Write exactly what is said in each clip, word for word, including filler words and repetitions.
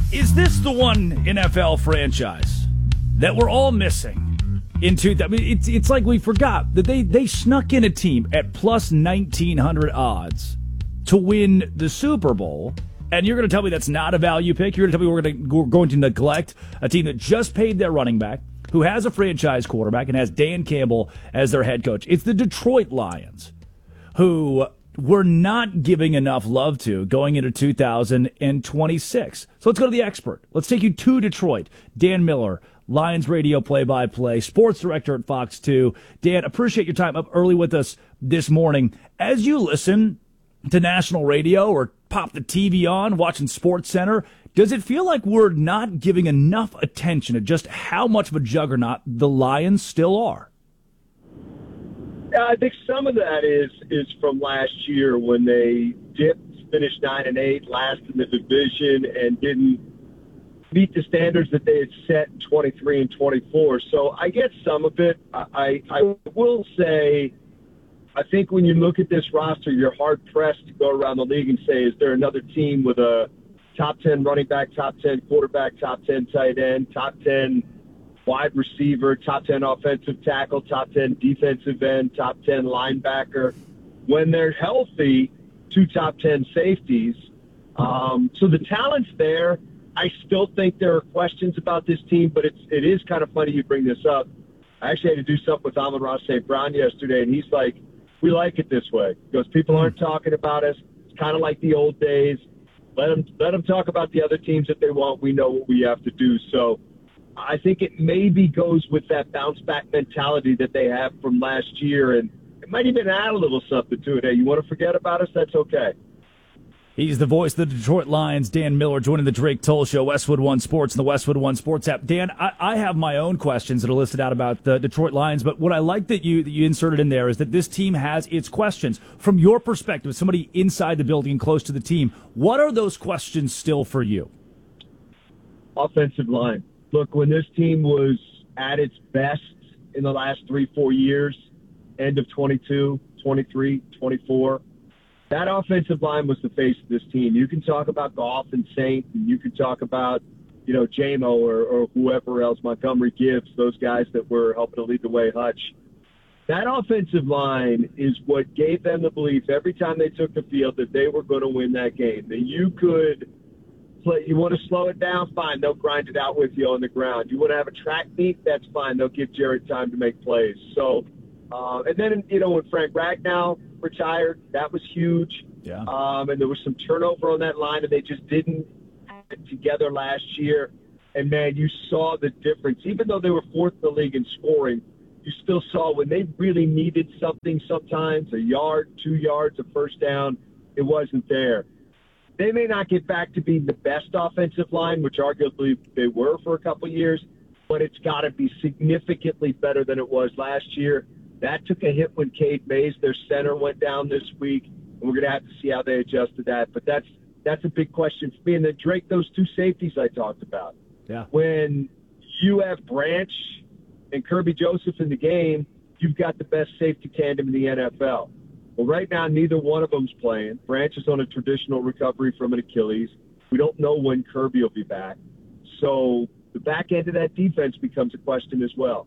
Is this the one N F L franchise that we're all missing? Into I mean, it's it's like we forgot that they they snuck in a team at plus nineteen hundred odds to win the Super Bowl, and you're going to tell me that's not a value pick? You're going to tell me we're going to we're going to neglect a team that just paid their running back, who has a franchise quarterback and has Dan Campbell as their head coach? It's the Detroit Lions, who we're not giving enough love to going into two thousand twenty-six. So let's go to the expert. Let's take you to Detroit. Dan Miller, Lions radio play-by-play, sports director at Fox two. Dan, appreciate your time up early with us this morning. As you listen to national radio or pop the T V on, watching Sports Center, does it feel like we're not giving enough attention to just how much of a juggernaut the Lions still are? I think some of that is is from last year when they dipped, finished nine and eight, last in the division, and didn't meet the standards that they had set in twenty-three and twenty-four. So I get some of it. I, I will say, I think when you look at this roster, you're hard pressed to go around the league and say, is there another team with a top ten running back, top ten quarterback, top ten tight end, top ten wide receiver, top ten offensive tackle, top ten defensive end, top ten linebacker. When they're healthy, two top ten safeties. Um, so the talent's there. I still think there are questions about this team, but it's, it is kind of funny you bring this up. I actually had to do something with Amon-Ra Saint Brown yesterday, and he's like, we like it this way. Because people aren't talking about us. It's kind of like the old days. Let them, let them talk about the other teams that they want. We know what we have to do. So I think it maybe goes with that bounce-back mentality that they have from last year, and it might even add a little something to it. Hey, you want to forget about us? That's okay. He's the voice of the Detroit Lions, Dan Miller, joining the Drake Toll Show, Westwood One Sports, and the Westwood One Sports app. Dan, I, I have my own questions that are listed out about the Detroit Lions, but what I like that you that you inserted in there is that this team has its questions. From your perspective, somebody inside the building close to the team, what are those questions still for you? Offensive line. Look, when this team was at its best in the last three, four years, end of twenty-two, twenty-three, twenty-four, that offensive line was the face of this team. You can talk about Goff and Saint, and you can talk about, you know, J M O or, or whoever else, Montgomery Gibbs, those guys that were helping to lead the way, Hutch. That offensive line is what gave them the belief every time they took the field that they were going to win that game, that you could play. You want to slow it down? Fine. They'll grind it out with you on the ground. You want to have a track meet? That's fine. They'll give Jared time to make plays. So, uh, and then, you know, when Frank Ragnow retired, that was huge. Yeah. Um, and there was some turnover on that line, and they just didn't have it together last year. And, man, you saw the difference. Even though they were fourth in the league in scoring, you still saw when they really needed something sometimes, a yard, two yards, a first down, it wasn't there. They may not get back to being the best offensive line, which arguably they were for a couple of years, but it's got to be significantly better than it was last year. That took a hit when Cade Mays, their center, went down this week, and we're going to have to see how they adjust to that. But that's that's a big question for me. And then Drake, those two safeties I talked about. Yeah. When you have Branch and Kirby Joseph in the game, you've got the best safety tandem in the N F L. Well, right now, neither one of them's playing. Branch is on a traditional recovery from an Achilles. We don't know when Kirby will be back. So the back end of that defense becomes a question as well.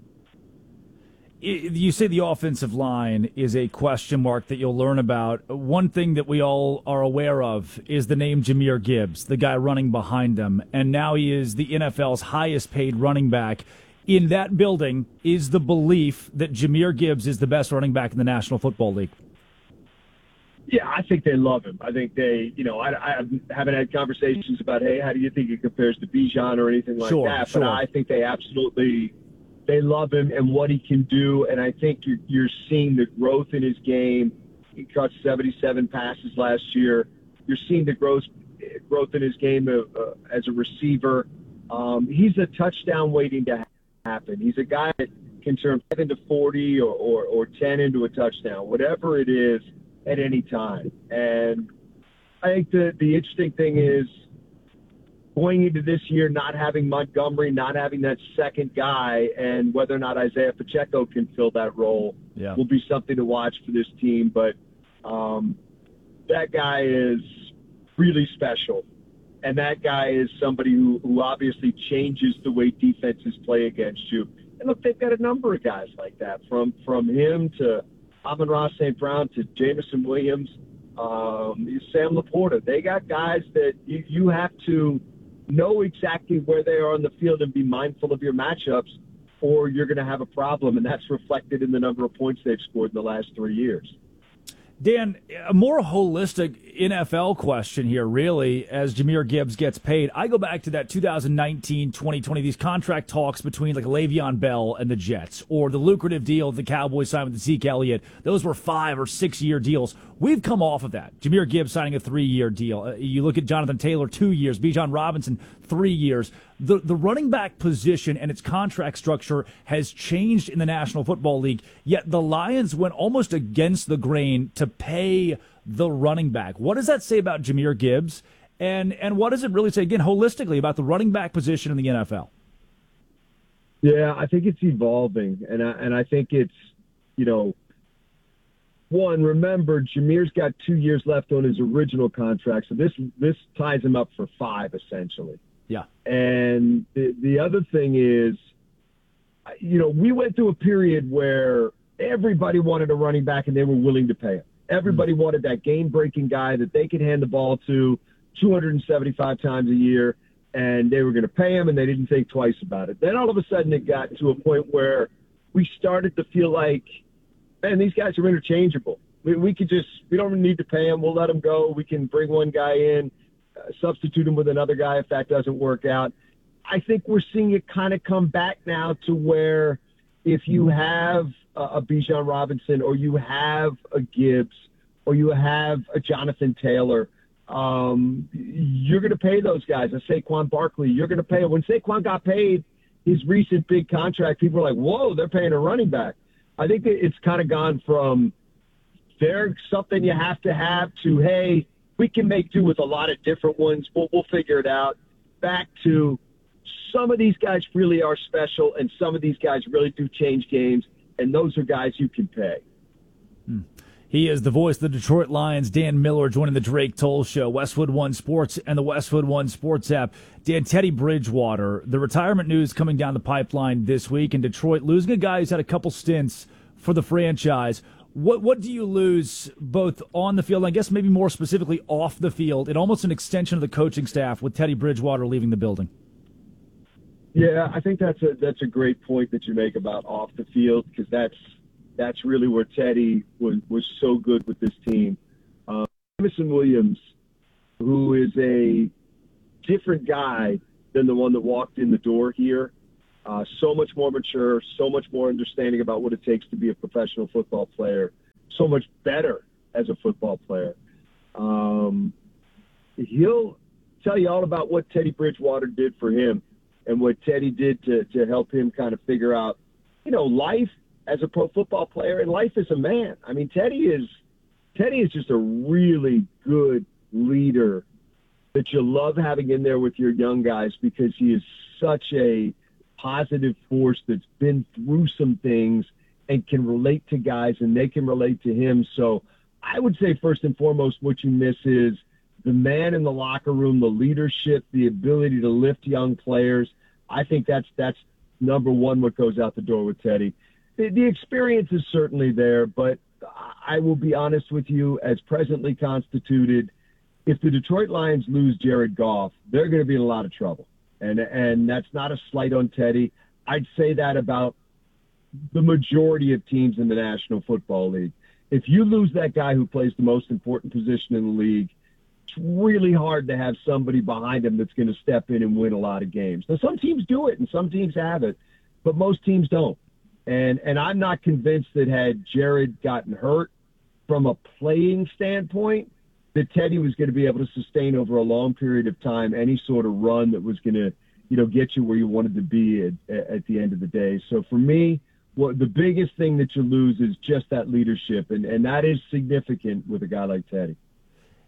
You say the offensive line is a question mark that you'll learn about. One thing that we all are aware of is the name Jahmyr Gibbs, the guy running behind them. And now he is the N F L's highest paid running back. In that building is the belief that Jahmyr Gibbs is the best running back in the National Football League. Yeah, I think they love him. I think they, you know, I, I haven't had conversations about, hey, how do you think he compares to Bijan or anything like sure, that. Sure. But I think they absolutely, they love him and what he can do. And I think you're, you're seeing the growth in his game. He caught seventy-seven passes last year. You're seeing the growth, growth in his game uh, as a receiver. Um, he's a touchdown waiting to happen. He's a guy that can turn five into forty or, or, or ten into a touchdown, whatever it is, at any time. And I think the, the interesting thing is going into this year, not having Montgomery, not having that second guy, and whether or not Isaiah Pacheco can fill that role yeah. will be something to watch for this team. But um, that guy is really special. And that guy is somebody who, who obviously changes the way defenses play against you. And look, they've got a number of guys like that, from from him to Amon-Ra Saint Brown to Jameson Williams, um, Sam Laporta. They got guys that you, you have to know exactly where they are on the field and be mindful of your matchups, or you're going to have a problem, and that's reflected in the number of points they've scored in the last three years. Dan, a more holistic N F L question here, really, as Jahmyr Gibbs gets paid. I go back to that two thousand nineteen twenty twenty, these contract talks between like Le'Veon Bell and the Jets, or the lucrative deal the Cowboys signed with Zeke Elliott. Those were five or six-year deals. We've come off of that. Jahmyr Gibbs signing a three-year deal. Uh, you look at Jonathan Taylor, two years. Bijan Robinson, three years. The the running back position and its contract structure has changed in the National Football League, yet the Lions went almost against the grain to pay the running back. What does that say about Jahmyr Gibbs? And and what does it really say, again, holistically, about the running back position in the N F L? Yeah, I think it's evolving, and I, and I think it's, you know, one, remember, Jahmyr's got two years left on his original contract, so this this ties him up for five, essentially. Yeah. And the, the other thing is, you know, we went through a period where everybody wanted a running back and they were willing to pay him. Everybody mm-hmm. wanted that game-breaking guy that they could hand the ball to two hundred seventy-five times a year, and they were going to pay him, and they didn't think twice about it. Then all of a sudden it got to a point where we started to feel like, man, these guys are interchangeable. We, we could just – we don't need to pay him. We'll let him go. We can bring one guy in, uh, substitute him with another guy if that doesn't work out. I think we're seeing it kind of come back now to where if you have a, a Bijan Robinson, or you have a Gibbs, or you have a Jonathan Taylor, um, you're going to pay those guys. A Saquon Barkley, you're going to pay. When Saquon got paid his recent big contract, people were like, whoa, they're paying a running back. I think that it's kind of gone from there's something you have to have to, hey, we can make do with a lot of different ones. We'll, we'll figure it out. Back to some of these guys really are special, and some of these guys really do change games, and those are guys you can pay. Hmm. He is the voice of the Detroit Lions, Dan Miller, joining the Drake Toll Show, Westwood One Sports and the Westwood One Sports app. Dan, Teddy Bridgewater, the retirement news coming down the pipeline this week in Detroit, losing a guy who's had a couple stints for the franchise. What what do you lose both on the field and I guess maybe more specifically off the field, and almost an extension of the coaching staff with Teddy Bridgewater leaving the building? Yeah, I think that's a that's a great point that you make about off the field, because that's that's really where Teddy was, was so good with this team. Um, Jameson Williams, who is a different guy than the one that walked in the door here, uh, so much more mature, so much more understanding about what it takes to be a professional football player, so much better as a football player. Um, he'll tell you all about what Teddy Bridgewater did for him and what Teddy did to, to help him kind of figure out, you know, life as a pro football player and life as a man. I mean, Teddy is Teddy is just a really good leader that you love having in there with your young guys, because he is such a positive force that's been through some things and can relate to guys, and they can relate to him. So I would say first and foremost what you miss is the man in the locker room, the leadership, the ability to lift young players. I think that's that's number one what goes out the door with Teddy. The, the experience is certainly there, but I will be honest with you, as presently constituted, if the Detroit Lions lose Jared Goff, they're going to be in a lot of trouble. And and that's not a slight on Teddy. I'd say that about the majority of teams in the National Football League. If you lose that guy who plays the most important position in the league, it's really hard to have somebody behind him that's going to step in and win a lot of games. Now, some teams do it and some teams have it, but most teams don't. And and I'm not convinced that had Jared gotten hurt from a playing standpoint, that Teddy was going to be able to sustain over a long period of time any sort of run that was going to, you know, get you where you wanted to be at, at the end of the day. So for me, what the biggest thing that you lose is just that leadership, and, and that is significant with a guy like Teddy.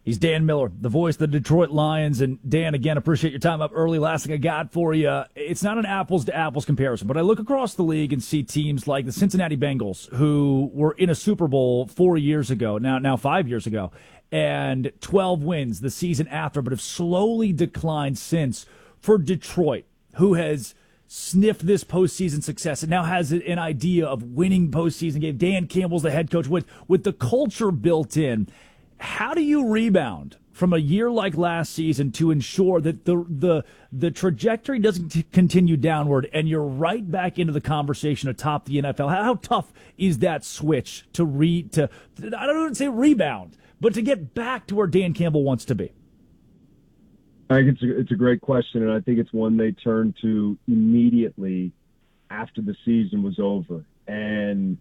He's Dan Miller, the voice of the Detroit Lions. And Dan, again, appreciate your time up early. Last thing I got for you, it's not an apples to apples comparison, but I look across the league and see teams like the Cincinnati Bengals, who were in a Super Bowl four years ago, now now five years ago, and twelve wins the season after, but have slowly declined since. For Detroit, who has sniffed this postseason success and now has an idea of winning postseason game. Dan Campbell's the head coach with with the culture built in. How do you rebound from a year like last season to ensure that the the the trajectory doesn't t- continue downward and you're right back into the conversation atop the N F L? How, how tough is that switch to re to I don't even say rebound, but to get back to where Dan Campbell wants to be? I think it's a, it's a great question, and I think it's one they turned to immediately after the season was over. And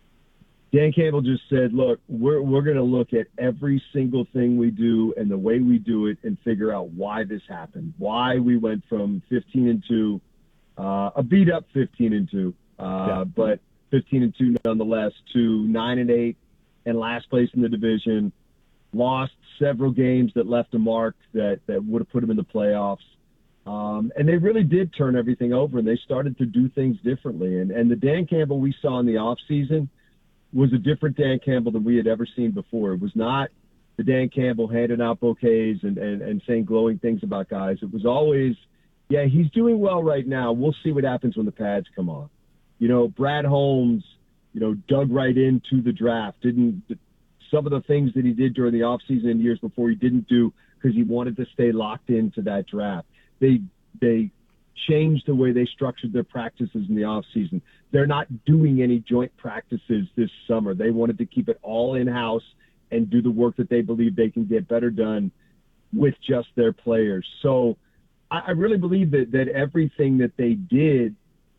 Dan Campbell just said, look, we're we're going to look at every single thing we do and the way we do it and figure out why this happened, why we went from fifteen and two, uh, a beat up fifteen and two, uh, yeah. but fifteen and two nonetheless, to nine and eight and last place in the division, lost several games that left a mark that, that would have put them in the playoffs. Um, and they really did turn everything over, and they started to do things differently. And, and the Dan Campbell we saw in the offseason was a different Dan Campbell than we had ever seen before. It was not the Dan Campbell handing out bouquets and, and, and saying glowing things about guys. It was always, yeah, he's doing well right now. We'll see what happens when the pads come on. You know, Brad Holmes, you know, dug right into the draft. Didn't some of the things that he did during the offseason and years before he didn't do because he wanted to stay locked into that draft. They they changed the way they structured their practices in the offseason. They're not doing any joint practices this summer. They wanted to keep it all in-house and do the work that they believe they can get better done with just their players. So I, I really believe that, that everything that they did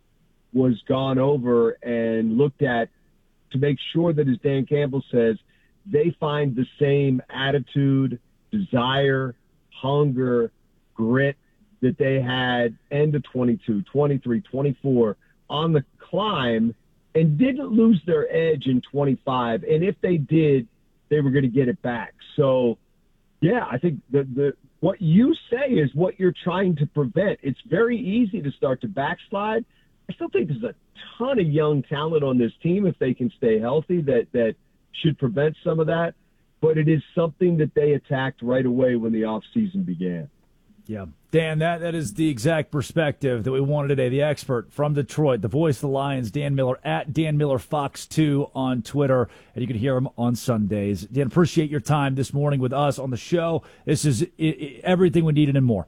was gone over and looked at to make sure that, as Dan Campbell says, they find the same attitude, desire, hunger, grit that they had end of twenty-two, twenty-three, twenty-four on the climb, and didn't lose their edge in twenty-five. And if they did, they were going to get it back. So, yeah, I think the, the what you say is what you're trying to prevent. It's very easy to start to backslide. I still think there's a ton of young talent on this team if they can stay healthy that that should prevent some of that. But it is something that they attacked right away when the offseason began. Yeah. Dan, that, that is the exact perspective that we wanted today. The expert from Detroit, the voice of the Lions, Dan Miller, at Dan Miller Fox two on Twitter, and you can hear him on Sundays. Dan, appreciate your time this morning with us on the show. This is it, it, everything we needed and more.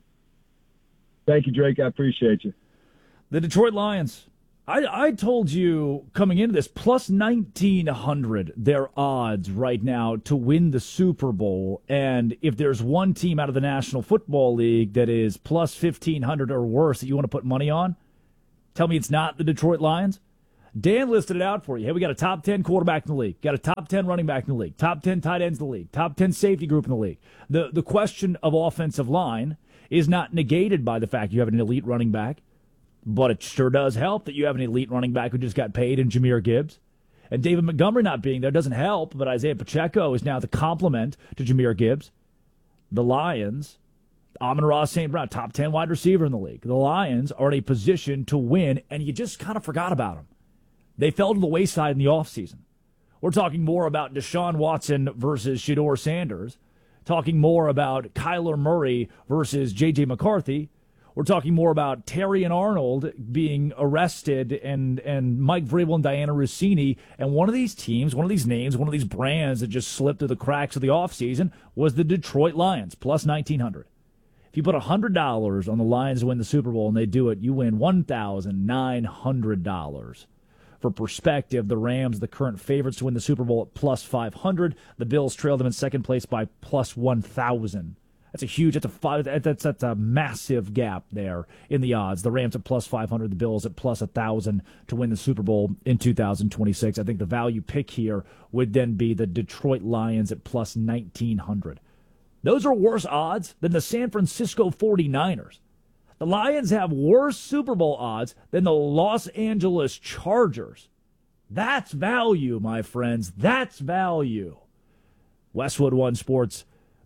Thank you, Drake. I appreciate you. The Detroit Lions. I, I told you coming into this, plus nineteen hundred, their odds right now to win the Super Bowl. And if there's one team out of the National Football League that is plus fifteen hundred or worse that you want to put money on, tell me it's not the Detroit Lions. Dan listed it out for you. Hey, we got a top ten quarterback in the league, got a top ten running back in the league, top ten tight ends in the league, top ten safety group in the league. The, the question of offensive line is not negated by the fact you have an elite running back. But it sure does help that you have an elite running back who just got paid in Jahmyr Gibbs. And David Montgomery not being there doesn't help, but Isaiah Pacheco is now the complement to Jahmyr Gibbs. The Lions, Amon-Ra Saint Brown, top ten wide receiver in the league. The Lions are in a position to win, and you just kind of forgot about them. They fell to the wayside in the offseason. We're talking more about Deshaun Watson versus Shedeur Sanders, talking more about Kyler Murray versus J J McCarthy. We're talking more about Terry and Arnold being arrested and, and Mike Vrabel and Diana Rossini. And one of these teams, one of these names, one of these brands that just slipped through the cracks of the offseason was the Detroit Lions, plus nineteen hundred. If you put one hundred dollars on the Lions to win the Super Bowl and they do it, you win one thousand nine hundred dollars. For perspective, the Rams, the current favorites to win the Super Bowl at plus five hundred. The Bills trail them in second place by plus one thousand. That's a huge, that's a, five, that's, that's a massive gap there in the odds. The Rams at plus five hundred, the Bills at plus one thousand to win the Super Bowl in two thousand twenty-six. I think the value pick here would then be the Detroit Lions at plus nineteen hundred. Those are worse odds than the San Francisco forty-niners. The Lions have worse Super Bowl odds than the Los Angeles Chargers. That's value, my friends. That's value. Westwood One Sports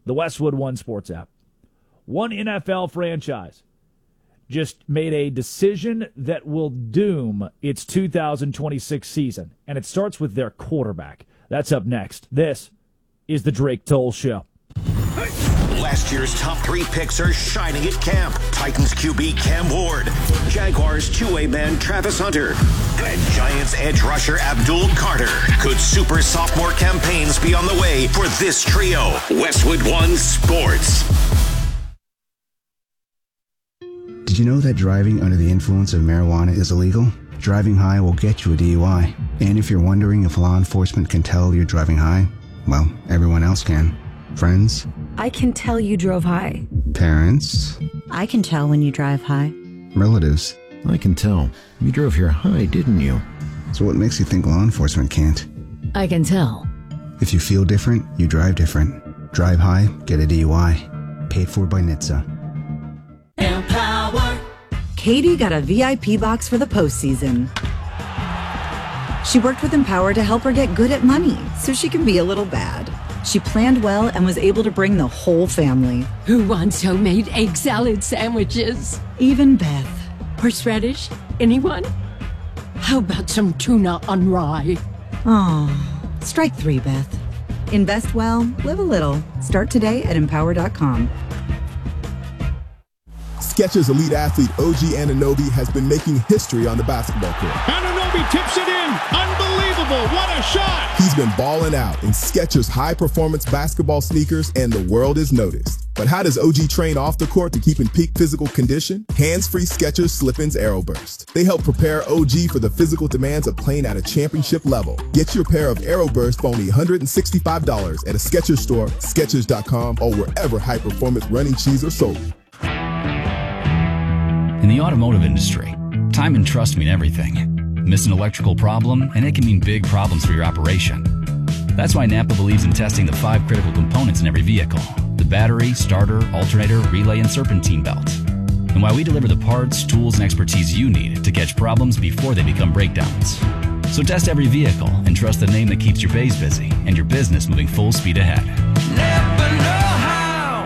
the Westwood One Sports app. One N F L franchise just made a decision that will doom its two thousand twenty-six season, and it starts with their quarterback. That's up next. This is the Drake Toll Show. Last year's top three picks are shining at camp. Titans Q B Cam Ward, Jaguars two-way man Travis Hunter, and Giants edge rusher Abdul Carter. Could super sophomore campaigns be on the way for this trio? Westwood One Sports. Did you know that driving under the influence of marijuana is illegal? Driving high will get you a D U I. And if you're wondering if law enforcement can tell you're driving high, well, everyone else can. Friends? I can tell you drove high. Parents? I can tell when you drive high. Relatives? I can tell. You drove here high, didn't you? So what makes you think law enforcement can't? I can tell. If you feel different, you drive different. Drive high, get a D U I. Paid for by N H T S A. Empower. Katie got a V I P box for the postseason. She worked with Empower to help her get good at money so she can be a little bad. She planned well and was able to bring the whole family. Who wants homemade egg salad sandwiches? Even Beth. Horseradish? Anyone? How about some tuna on rye? Oh, strike three, Beth. Invest well, live a little. Start today at empower dot com. Skechers elite athlete O G Anunoby has been making history on the basketball court. Anunoby tips it in. Unbelievable. What a shot. He's been balling out in Skechers high-performance basketball sneakers, and the world is noticed. But how does O G train off the court to keep in peak physical condition? Hands-free Skechers Slip-ins Aeroburst. They help prepare O G for the physical demands of playing at a championship level. Get your pair of Aeroburst for only one hundred sixty-five dollars at a Skechers store, Skechers dot com, or wherever high-performance running shoes are sold. In the automotive industry, time and trust mean everything. Miss an electrical problem, and it can mean big problems for your operation. That's why Napa believes in testing the five critical components in every vehicle: the battery, starter, alternator, relay, and serpentine belt. And why we deliver the parts, tools, and expertise you need to catch problems before they become breakdowns. So test every vehicle and trust the name that keeps your bays busy and your business moving full speed ahead. Never know how.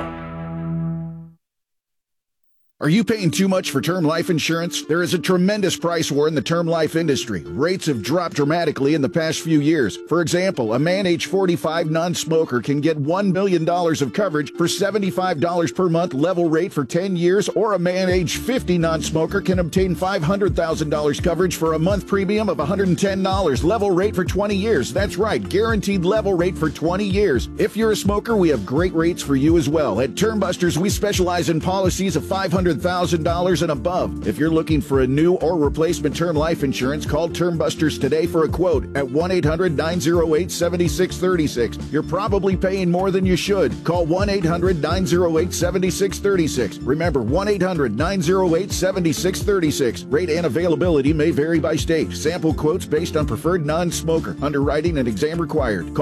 Are you paying too much for term life insurance? There is a tremendous price war in the term life industry. Rates have dropped dramatically in the past few years. For example, a man age forty-five non-smoker can get one million dollars of coverage for seventy-five dollars per month level rate for ten years, or a man age fifty non-smoker can obtain five hundred thousand dollars coverage for a month premium of one hundred ten dollars level rate for twenty years. That's right, guaranteed level rate for twenty years. If you're a smoker, we have great rates for you as well. At Term Busters, we specialize in policies of five hundred thousand dollars and above. If you're looking for a new or replacement term life insurance, call Term Busters today for a quote at one eight hundred nine oh eight seven six three six. You're probably paying more than you should. Call one eight hundred nine oh eight seven six three six. Remember, one eight hundred nine oh eight seven six three six. Rate and availability may vary by state. Sample quotes based on preferred non-smoker. Underwriting and exam required. Call